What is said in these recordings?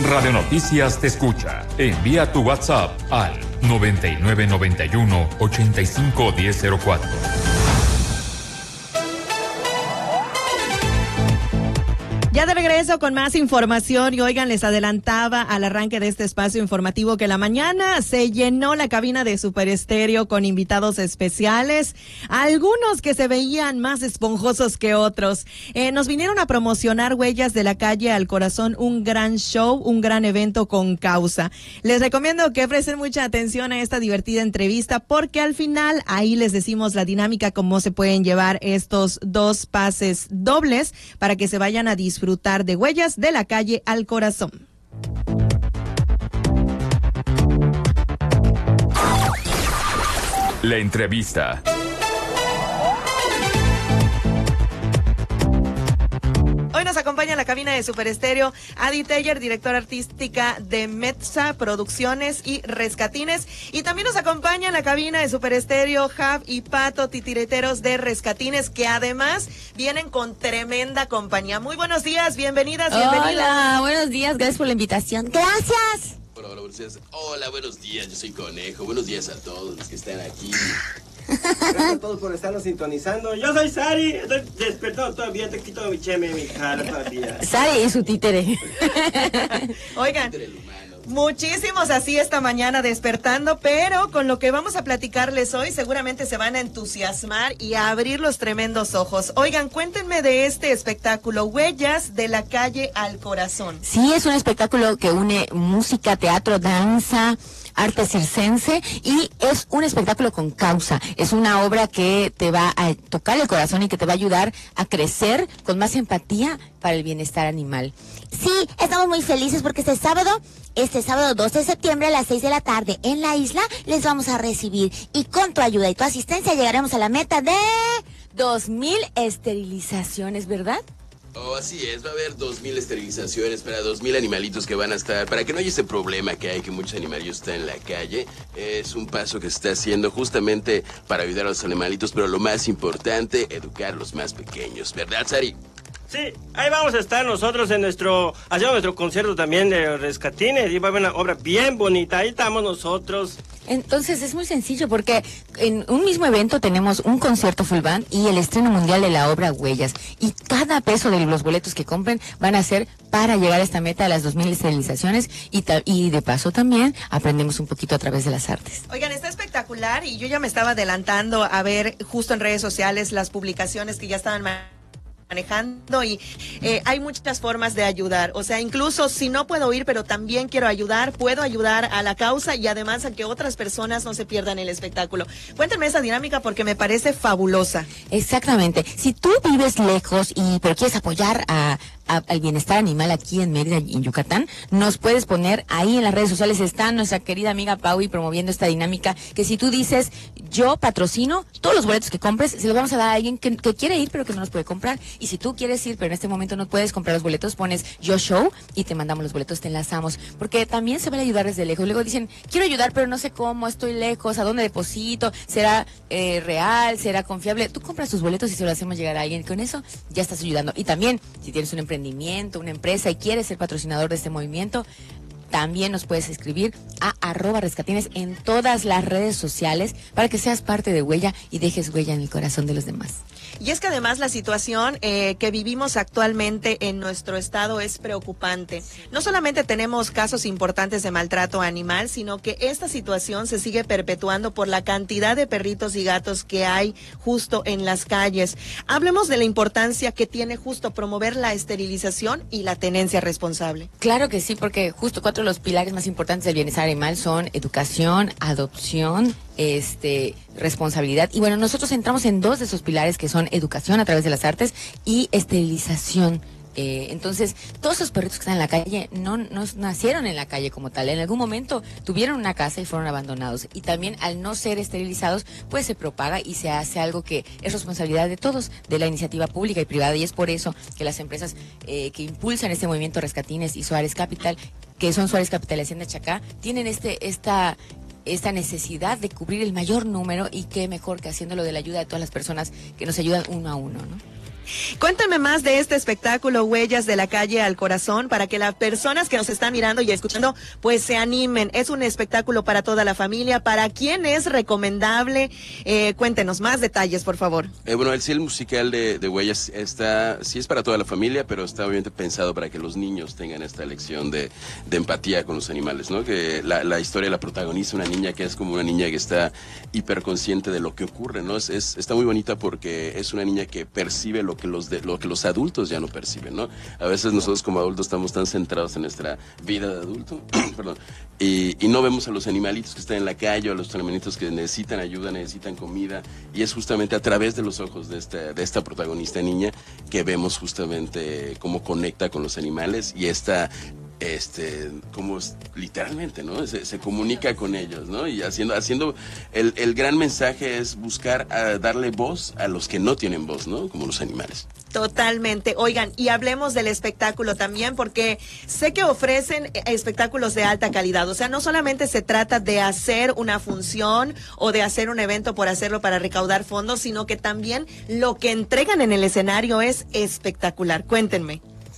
Radio Noticias te escucha. Envía tu WhatsApp al 9991-851004. Ya de regreso con más información y oigan, les adelantaba al arranque de este espacio informativo que la mañana se llenó la cabina de Super Estéreo con invitados especiales, algunos que se veían más esponjosos que otros. Nos vinieron a promocionar Huellas de la Calle al Corazón, un gran show, un gran evento con causa. Les recomiendo que presten mucha atención a esta divertida entrevista porque al final ahí les decimos la dinámica, cómo se pueden llevar estos 2 pases dobles para que se vayan a disfrutar de Huellas de la Calle al Corazón. La entrevista. Hoy nos acompaña en la cabina de Super Estéreo Adi Teller, directora artística de Metza Producciones y Rescatines. Y también nos acompaña en la cabina de Super Estéreo Jav y Pato, titireteros de Rescatines, que además vienen con tremenda compañía. Muy buenos días, bienvenidas. Hola, buenos días, gracias por la invitación. Gracias. Hola, buenos días. Hola, buenos días, yo soy Conejo. Buenos días a todos los que están aquí. Gracias a todos por estarnos sintonizando. Yo soy Sari, estoy despertado todavía, te quito mi cheme, mi jala todavía. Sari y su títere. Oigan, muchísimos así esta mañana despertando, pero con lo que vamos a platicarles hoy seguramente se van a entusiasmar y a abrir los tremendos ojos. Oigan, cuéntenme de este espectáculo, Huellas de la Calle al Corazón. Sí, es un espectáculo que une música, teatro, danza, arte circense y es un espectáculo con causa. Es una obra que te va a tocar el corazón y que te va a ayudar a crecer con más empatía para el bienestar animal. Sí, estamos muy felices porque este sábado 12 de septiembre a las 6 de la tarde en la isla les vamos a recibir y con tu ayuda y tu asistencia llegaremos a la meta de 2000 esterilizaciones, ¿verdad? Oh, así es, va a haber 2000 esterilizaciones para 2000 animalitos que van a estar, para que no haya ese problema que hay, que muchos animalitos están en la calle. Es un paso que se está haciendo justamente para ayudar a los animalitos, pero lo más importante, educar a los más pequeños, ¿verdad, Sari? Sí, ahí vamos a estar nosotros haciendo nuestro concierto también de Rescatines, y va a haber una obra bien bonita, ahí estamos nosotros. Entonces es muy sencillo porque en un mismo evento tenemos un concierto full band y el estreno mundial de la obra Huellas, y cada peso de los boletos que compren van a ser para llegar a esta meta de las 2000 esterilizaciones y de paso también aprendemos un poquito a través de las artes. Oigan, está espectacular y yo ya me estaba adelantando a ver justo en redes sociales las publicaciones que ya estaban manejando y hay muchas formas de ayudar, o sea, incluso si no puedo ir pero también quiero ayudar, puedo ayudar a la causa y además a que otras personas no se pierdan el espectáculo. Cuéntenme esa dinámica porque me parece fabulosa. Exactamente, si tú vives lejos pero quieres apoyar al bienestar animal aquí en Mérida y en Yucatán, nos puedes poner ahí en las redes sociales. Está nuestra querida amiga Paui promoviendo esta dinámica, que si tú dices yo patrocino, todos los boletos que compres se los vamos a dar a alguien que quiere ir pero que no los puede comprar, y si tú quieres ir pero en este momento no puedes comprar los boletos, pones yo show y te mandamos los boletos, te enlazamos, porque también se vale ayudar desde lejos. Luego dicen, quiero ayudar pero no sé cómo, estoy lejos, ¿a dónde deposito? ¿Será real? ¿Será confiable? Tú compras tus boletos y se los hacemos llegar a alguien, con eso ya estás ayudando. Y también, si tienes un emprendimiento, una empresa y quieres ser patrocinador de este movimiento, también nos puedes escribir a @rescatines en todas las redes sociales para que seas parte de Huella y dejes huella en el corazón de los demás. Y es que además la situación que vivimos actualmente en nuestro estado es preocupante. No solamente tenemos casos importantes de maltrato animal, sino que esta situación se sigue perpetuando por la cantidad de perritos y gatos que hay justo en las calles. Hablemos de la importancia que tiene justo promover la esterilización y la tenencia responsable. Claro que sí, porque justo 4 de los pilares más importantes del bienestar animal son educación, adopción, responsabilidad. Y bueno, nosotros entramos en 2 de esos pilares, que son educación a través de las artes y esterilización. Entonces, todos esos perritos que están en la calle no nacieron en la calle como tal. En algún momento tuvieron una casa y fueron abandonados. Y también, al no ser esterilizados, pues se propaga y se hace algo que es responsabilidad de todos, de la iniciativa pública y privada. Y es por eso que las empresas que impulsan este movimiento Rescatines y Suárez Capital, que son Suárez Capital y Hacienda Chacá, tienen esta necesidad de cubrir el mayor número, y qué mejor que haciéndolo de la ayuda de todas las personas que nos ayudan uno a uno, ¿no? Cuéntame más de este espectáculo Huellas de la Calle al Corazón para que las personas que nos están mirando y escuchando pues se animen. Es un espectáculo para toda la familia. ¿Para quién es recomendable? Cuéntenos más detalles, por favor. Bueno, el musical de Huellas sí es para toda la familia, pero está obviamente pensado para que los niños tengan esta lección de empatía con los animales, ¿no? Que la historia la protagoniza una niña que es como una niña que está hiperconsciente de lo que ocurre, ¿no? Está muy bonita porque es una niña que percibe lo que los adultos ya no perciben, ¿no? A veces nosotros como adultos estamos tan centrados en nuestra vida de adulto, perdón, y no vemos a los animalitos que están en la calle, a los animalitos que necesitan ayuda, necesitan comida, y es justamente a través de los ojos de esta protagonista niña que vemos justamente cómo conecta con los animales y como literalmente, ¿no? Se comunica con ellos, ¿no? Y haciendo el gran mensaje es buscar darle voz a los que no tienen voz, ¿no? Como los animales. Totalmente. Oigan, y hablemos del espectáculo también, porque sé que ofrecen espectáculos de alta calidad. O sea, no solamente se trata de hacer una función o de hacer un evento por hacerlo para recaudar fondos, sino que también lo que entregan en el escenario es espectacular. Cuéntenme.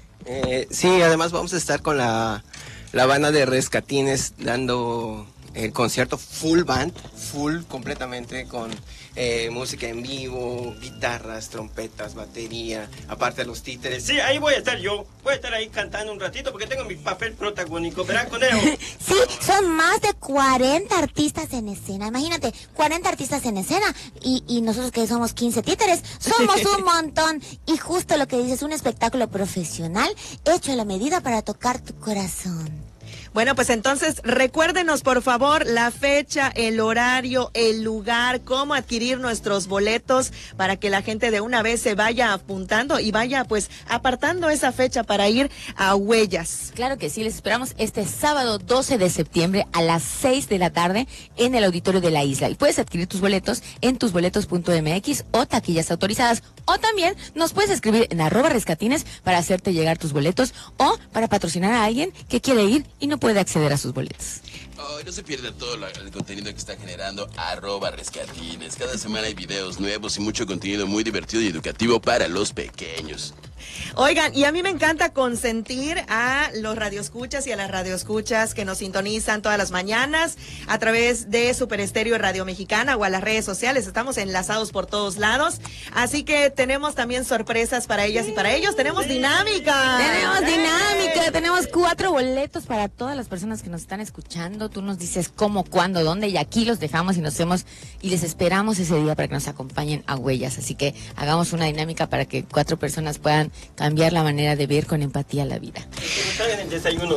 Sí, además vamos a estar con la banda de Rescatines dando el concierto full band, full completamente con música en vivo, guitarras, trompetas, batería, aparte de los títeres. Sí, ahí voy a estar yo. Voy a estar ahí cantando un ratito porque tengo mi papel protagónico, ¿verdad, Conejo? Sí, son más de 40 artistas en escena. Imagínate, 40 artistas en escena y nosotros que somos 15 títeres, somos un montón. Y justo lo que dices, un espectáculo profesional hecho a la medida para tocar tu corazón. Bueno, pues entonces recuérdenos por favor la fecha, el horario, el lugar, cómo adquirir nuestros boletos para que la gente de una vez se vaya apuntando y vaya pues apartando esa fecha para ir a Huellas. Claro que sí, les esperamos este sábado 12 de septiembre a las 6 de la tarde en el auditorio de la isla. Y puedes adquirir tus boletos en tusboletos.mx o taquillas autorizadas. O también nos puedes escribir en @rescatines para hacerte llegar tus boletos o para patrocinar a alguien que quiere ir y no puede acceder a sus boletos. No se pierda todo el contenido que está generando @rescatines. Cada semana hay videos nuevos y mucho contenido muy divertido y educativo para los pequeños. Oigan, y a mí me encanta consentir a los radioescuchas y a las radioescuchas que nos sintonizan todas las mañanas a través de Super Estéreo y Radio Mexicana o a las redes sociales. Estamos enlazados por todos lados. Así que tenemos también sorpresas para ellas y para ellos. Tenemos dinámica. Tenemos 4 boletos para todas las personas que nos están escuchando. Tú nos dices cómo, cuándo, dónde y aquí los dejamos y les esperamos ese día para que nos acompañen a Huellas. Así que hagamos una dinámica para que 4 personas puedan cambiar la manera de ver con empatía la vida. Que me traigan el desayuno.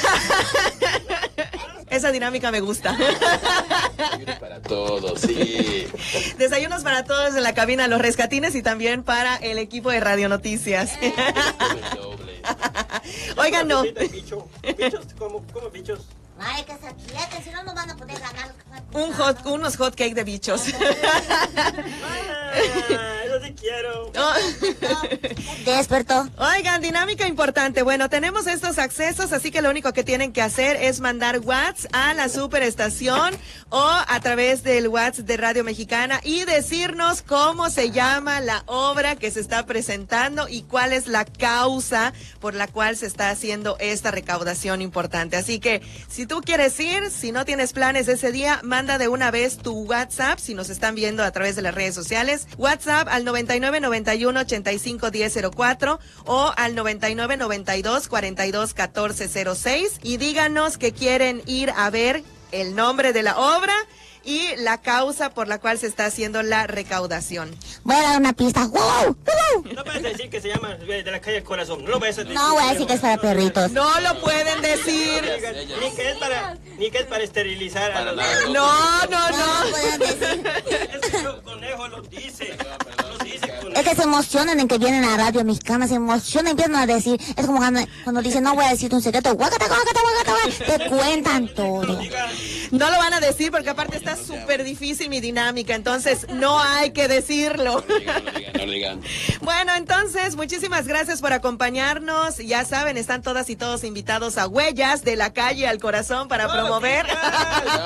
Esa dinámica me gusta. Desayunos para todos, sí. Desayunos para todos en la cabina Los Rescatines y también para el equipo de Radio Noticias. Oigan, no. Bichos, ¿cómo bichos? Ay, que se quieten, si no nos van a poder ganar. Unos hot cake de bichos. Yo sí quiero. Despertó. Oigan, dinámica importante. Bueno, tenemos estos accesos, así que lo único que tienen que hacer es mandar WhatsApp a la superestación o a través del WhatsApp de Radio Mexicana y decirnos cómo se llama la obra que se está presentando y cuál es la causa por la cual se está haciendo esta recaudación importante. Así que si tú quieres ir, si no tienes planes ese día, manda de una vez tu WhatsApp, si nos están viendo a través de las redes sociales, WhatsApp al 9991-851004 o al 9992-421406 y díganos que quieren ir a ver el nombre de la obra y la causa por la cual se está haciendo la recaudación. Voy a dar una pista. ¡Wow! No puedes decir que se llama de la calle del corazón. No lo puedes decir. No voy a decir que es para perritos. No lo pueden decir. Ni que es para esterilizar a los nada. No. No pueden decir. Es que el conejo lo dice. Es que se emocionan en que vienen a Radio Mexicana, se emocionan, empiezan a decir, es como cuando dicen, no voy a decirte un secreto, guácata, te cuentan todo. No lo van a decir porque aparte está súper difícil mi dinámica, entonces no hay que decirlo. No lo digan. Bueno, entonces, muchísimas gracias por acompañarnos. Ya saben, están todas y todos invitados a Huellas de la Calle al Corazón para promover.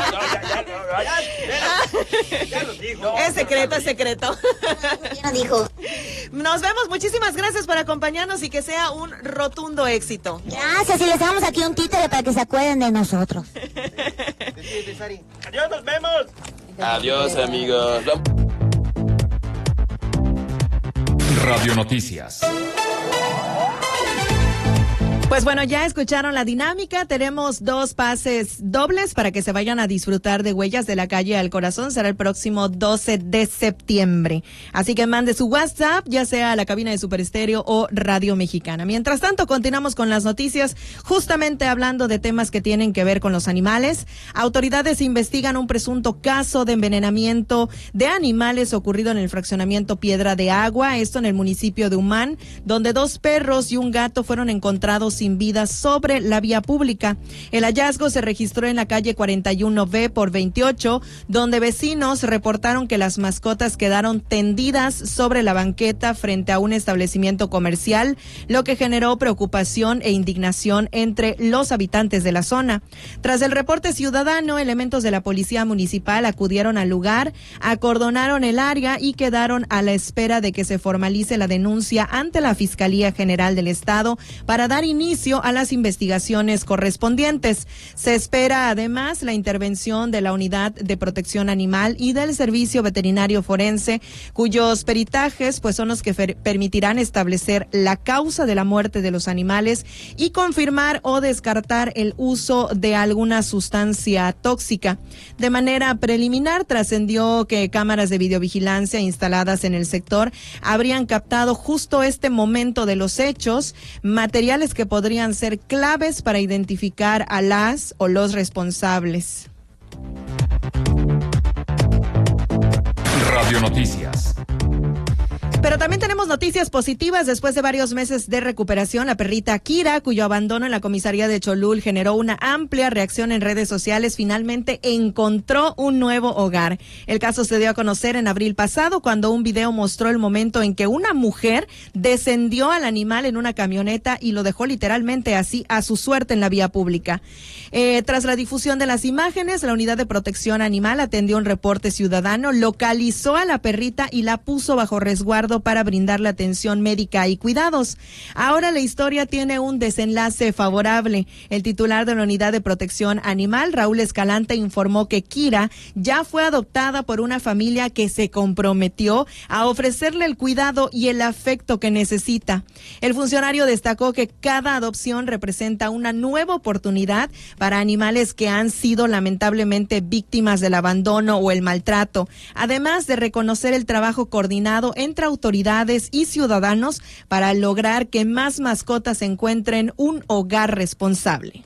Ya lo dijo. Es secreto. Ya dijo. Nos vemos, muchísimas gracias por acompañarnos y que sea un rotundo éxito. Gracias, y les damos aquí un títere para que se acuerden de nosotros. Adiós, nos vemos. Adiós, amigos. Radio Noticias. Pues bueno, ya escucharon la dinámica. Tenemos 2 pases dobles para que se vayan a disfrutar de Huellas de la Calle al Corazón. Será el próximo 12 de septiembre. Así que mande su WhatsApp, ya sea a la cabina de Super Estéreo o Radio Mexicana. Mientras tanto, continuamos con las noticias, justamente hablando de temas que tienen que ver con los animales. Autoridades investigan un presunto caso de envenenamiento de animales ocurrido en el fraccionamiento Piedra de Agua, esto en el municipio de Humán, donde 2 perros y un gato fueron encontrados sin vida sobre la vía pública. El hallazgo se registró en la calle 41B por 28, donde vecinos reportaron que las mascotas quedaron tendidas sobre la banqueta frente a un establecimiento comercial, lo que generó preocupación e indignación entre los habitantes de la zona. Tras el reporte ciudadano, elementos de la policía municipal acudieron al lugar, acordonaron el área y quedaron a la espera de que se formalice la denuncia ante la Fiscalía General del Estado para dar inicio a las investigaciones correspondientes. Se espera además la intervención de la Unidad de Protección Animal y del Servicio Veterinario Forense, cuyos peritajes pues son los que permitirán establecer la causa de la muerte de los animales y confirmar o descartar el uso de alguna sustancia tóxica. De manera preliminar, trascendió que cámaras de videovigilancia instaladas en el sector habrían captado justo este momento de los hechos, materiales que podrían ser claves para identificar a las o los responsables. Radio Noticias. Pero también tenemos noticias positivas. Después de varios meses de recuperación, la perrita Kira, cuyo abandono en la comisaría de Cholul generó una amplia reacción en redes sociales, finalmente encontró un nuevo hogar. El caso se dio a conocer en abril pasado, cuando un video mostró el momento en que una mujer descendió al animal en una camioneta y lo dejó literalmente así a su suerte en la vía pública. Tras la difusión de las imágenes, la Unidad de Protección Animal atendió un reporte ciudadano, localizó a la perrita y la puso bajo resguardo para brindarle atención médica y cuidados. Ahora la historia tiene un desenlace favorable. El titular de la Unidad de Protección Animal, Raúl Escalante, informó que Kira ya fue adoptada por una familia que se comprometió a ofrecerle el cuidado y el afecto que necesita. El funcionario destacó que cada adopción representa una nueva oportunidad para animales que han sido lamentablemente víctimas del abandono o el maltrato, además de reconocer el trabajo coordinado entre autoridades y ciudadanos para lograr que más mascotas encuentren un hogar responsable.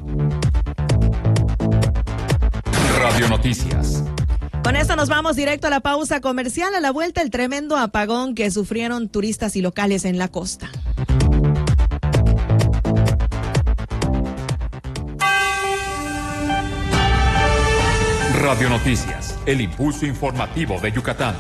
Radio Noticias. Con esto nos vamos directo a la pausa comercial. A la vuelta, el tremendo apagón que sufrieron turistas y locales en la costa. Radio Noticias, el impulso informativo de Yucatán.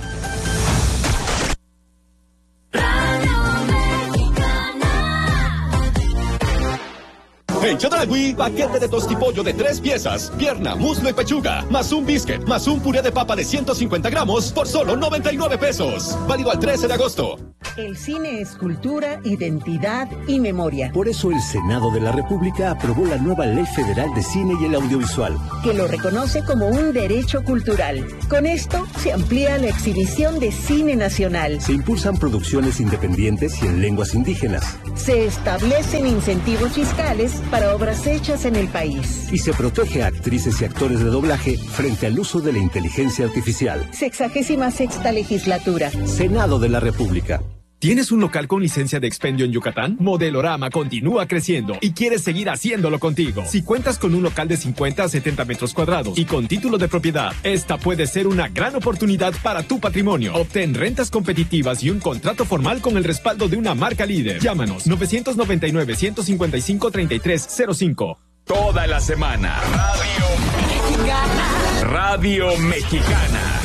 En Chedraui, paquete de tostipollo de 3 piezas, pierna, muslo y pechuga, más un biscuit, más un puré de papa de 150 gramos por solo 99 pesos. Válido al 13 de agosto. El cine es cultura, identidad y memoria. Por eso el Senado de la República aprobó la nueva Ley Federal de Cine y el Audiovisual, que lo reconoce como un derecho cultural. Con esto se amplía la exhibición de cine nacional. Se impulsan producciones independientes y en lenguas indígenas. Se establecen incentivos fiscales para obras hechas en el país. Y se protege a actrices y actores de doblaje frente al uso de la inteligencia artificial. 66ª legislatura. Senado de la República. ¿Tienes un local con licencia de expendio en Yucatán? Modelorama continúa creciendo y quieres seguir haciéndolo contigo. Si cuentas con un local de 50 a 70 metros cuadrados y con título de propiedad, esta puede ser una gran oportunidad para tu patrimonio. Obtén rentas competitivas y un contrato formal con el respaldo de una marca líder. Llámanos 999-155-3305. Toda la semana. Radio Mexicana. Radio Mexicana.